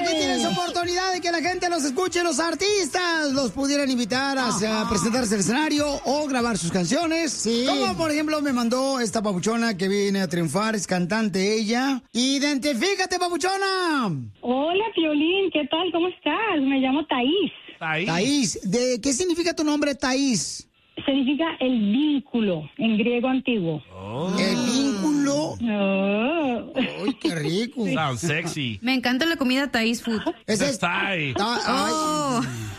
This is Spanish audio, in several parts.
aquí tienes oportunidad de que la gente los escuche, los artistas los pudieran invitar a presentarse al escenario o grabar sus canciones. Sí. Como por ejemplo me mandó esta papuchona que viene a triunfar, es cantante ella. ¡Identifícate, papuchona! Hola, Piolín, ¿qué tal? ¿Cómo estás? Me llamo Thaís. Thaís. ¿De qué significa tu nombre, Thaís? Significa el vínculo, en griego antiguo. ¿El vínculo? ¡Ay, qué rico! Sounds sexy. Me encanta la comida Thaís Food. Ese es Thai. Oh.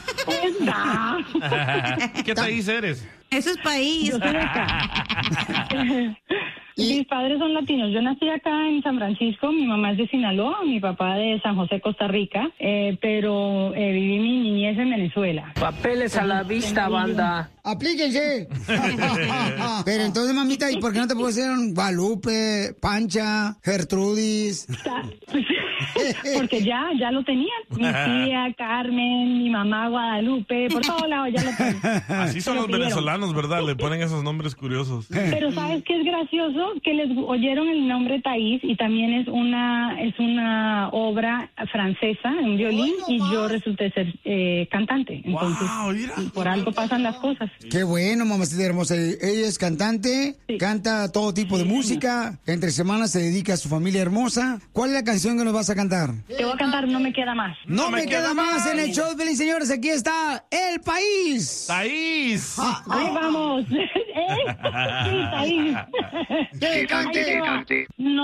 ¿Qué país eres? Eso es país. Yo soy de acá. Mis padres son latinos. Yo nací acá en San Francisco. Mi mamá es de Sinaloa, mi papá de San José, Costa Rica. Pero viví mi niñez en Venezuela. Papeles a la vista, banda. ¡Aplíquense! Pero entonces, mamita, ¿y por qué no te puedo decir Guadalupe, Pancha, Gertrudis? Porque ya lo tenían. Mi tía Carmen, mi mamá Guadalupe, por todos lados ya lo tenían. Así son los venezolanos, ¿verdad? Le ponen esos nombres curiosos. Pero ¿sabes qué es gracioso? Que les oyeron el nombre Thaís y también es una obra francesa, un violín, y yo resulté ser cantante. Entonces, por algo pasan las cosas. Qué bueno, mamacita hermosa. Ella es cantante, canta todo tipo de música. Entre semanas se dedica a su familia hermosa. ¿Cuál es la canción que nos vas a cantar? Te voy a cantar No me queda más. No me queda más en el show de Pelín, señores. Aquí está El País. ¡Thaís! ¡Ahí vamos! Sí, Thaís. ¡Que cante! No